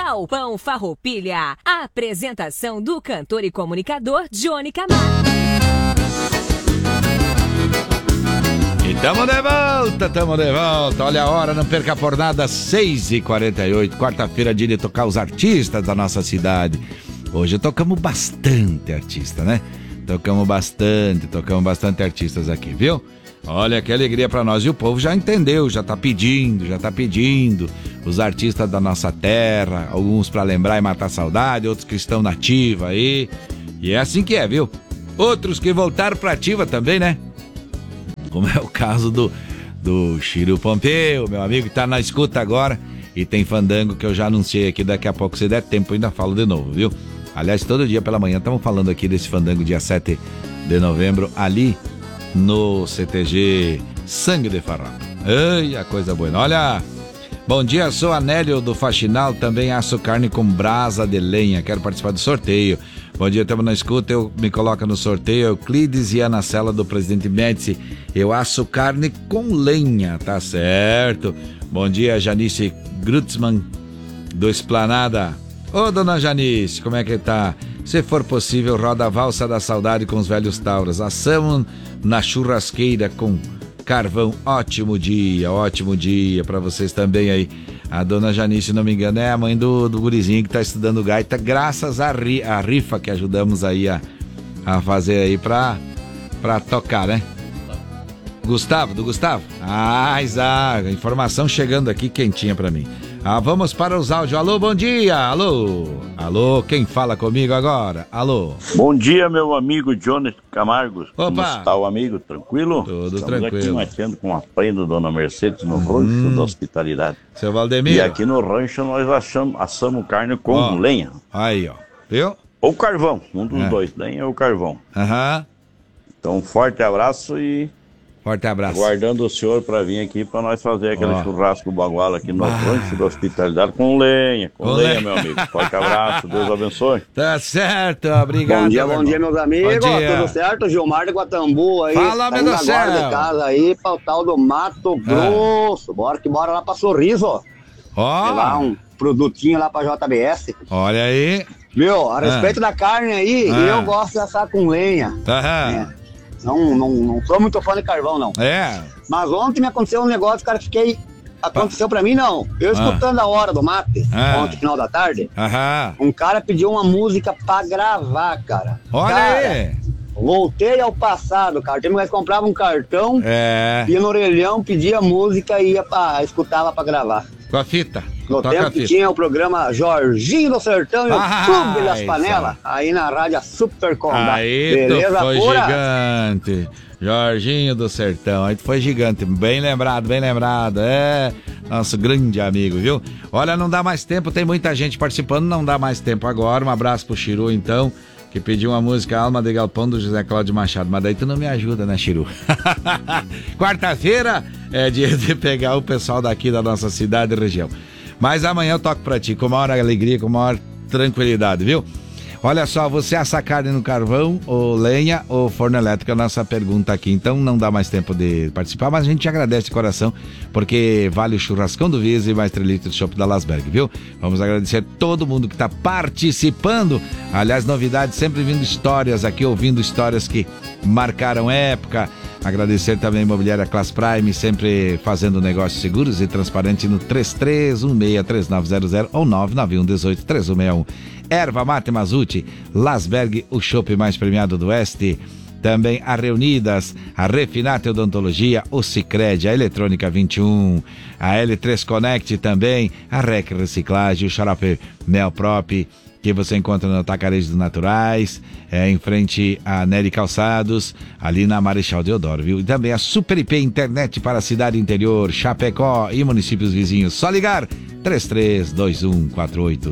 Galpão Farroupilha. A apresentação do cantor e comunicador Johnny Camargo. E tamo de volta. Olha a hora, não perca por nada, 6h48. Quarta-feira, dia de tocar os artistas da nossa cidade. Hoje tocamos bastante artista, né? Tocamos bastante artistas aqui, viu? Olha que alegria pra nós. E o povo já entendeu, já tá pedindo. Os artistas da nossa terra, alguns pra lembrar e matar saudade, outros que estão na ativa aí. E é assim que é, viu? Outros que voltaram pra ativa também, né? Como é o caso do Chiru Pompeu, meu amigo que tá na escuta agora. E tem fandango que eu já anunciei aqui, daqui a pouco, se der tempo, eu ainda falo de novo, viu? Aliás, todo dia pela manhã estamos falando aqui desse fandango dia 7 de novembro, ali no CTG Sangue de Farroupilha. Ai, a coisa boa. Olha, bom dia, sou Anélio do Faxinal, também asso carne com brasa de lenha, quero participar do sorteio. Bom dia, estamos na escuta, eu me coloco no sorteio, Euclides e Ana Cela do Presidente Médici, eu asso carne com lenha, tá certo. Bom dia, Janice Grutzmann do Esplanada. Ô, dona Janice, como é que tá? Se for possível, roda a valsa da saudade com os velhos tauras, assamos na churrasqueira com carvão, ótimo dia pra vocês também aí. A dona Janice, se não me engano, é a mãe do gurizinho que tá estudando gaita, graças à rifa que ajudamos aí a fazer aí pra tocar, né? Gustavo, do Gustavo? Exato, informação chegando aqui quentinha pra mim. Vamos para os áudios. Alô, bom dia, alô, quem fala comigo agora? Alô. Bom dia, meu amigo Johnny Camargo. Opa. Como está o amigo? Tranquilo? Tudo Estamos tranquilo. aqui matando com a prenda Dona Mercedes no rancho da hospitalidade. Seu Valdemiro. E aqui no rancho nós assamos carne com lenha. Aí, ó, viu? Ou carvão, um dos dois, lenha ou carvão. Então, um forte abraço e... Forte abraço. Aguardando o senhor para vir aqui para nós fazer aquele churrasco baguala aqui no rancho da hospitalidade com lenha, meu amigo. Forte abraço, Deus abençoe. Tá certo, obrigado. Bom dia, meus amigos. Tudo certo? Gilmar de Guatambu aí. Fala, meu Deus do céu. De casa aí para o tal do Mato Grosso. Bora lá para Sorriso. Levar um produtinho lá para JBS. Olha aí. Meu, a respeito da carne aí, eu gosto de assar com lenha. Não sou muito fã de carvão, não. Mas ontem me aconteceu um negócio, cara, aconteceu pra mim, não. Eu escutando a hora do mate, ontem, final da tarde, um cara pediu uma música pra gravar, cara. Olha aí! Voltei ao passado, cara. Nós comprava um cartão, ia no orelhão, pedia música e escutava pra gravar. Com a fita. No tempo que tinha o programa Jorginho do Sertão e o Clube das Panelas, aí na rádio Super Combat. Aí beleza, tu foi pura? gigante. Jorginho do Sertão, aí tu foi gigante. Bem lembrado. Nosso grande amigo, viu? Olha, não dá mais tempo, tem muita gente participando, não dá mais tempo agora. Um abraço pro Chiru, então, que pediu uma música Alma de Galpão do José Cláudio Machado. Mas daí tu não me ajuda, né, Chiru? Quarta-feira é dia de pegar o pessoal daqui da nossa cidade e região. Mas amanhã eu toco pra ti, com maior alegria, com maior tranquilidade, viu? Olha só, você assa carne no carvão, ou lenha, ou forno elétrico? É a nossa pergunta aqui. Então não dá mais tempo de participar, mas a gente te agradece de coração, porque vale o churrascão do Visa e mais 3 litros de chopp da Lasberg, viu? Vamos agradecer todo mundo que está participando. Aliás, novidades, sempre vindo histórias aqui, ouvindo histórias que marcaram época. Agradecer também a Imobiliária Class Prime, sempre fazendo negócios seguros e transparentes no 33163900 ou 991183161. Erva Mate Mazuti, Lasberg, o chopp mais premiado do Oeste. Também a Reunidas, a Refinate Odontologia, o Sicredi, a Eletrônica 21, a L3 Connect também, a Rec Reciclagem, o Xarope Melprop, que você encontra no Atacarejo dos Naturais, em frente a Nery Calçados, ali na Marechal Deodoro, viu? E também a Super IP Internet para a cidade interior, Chapecó e municípios vizinhos. Só ligar 33214800.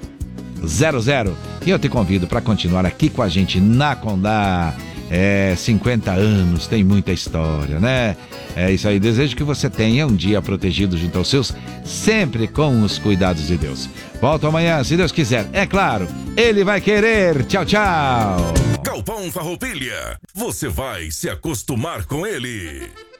E eu te convido para continuar aqui com a gente na Condá. 50 anos, tem muita história, né? É isso aí, desejo que você tenha um dia protegido junto aos seus, sempre com os cuidados de Deus. Volto amanhã, se Deus quiser, é claro, Ele vai querer. Tchau, tchau. Galpão Farroupilha, você vai se acostumar com ele.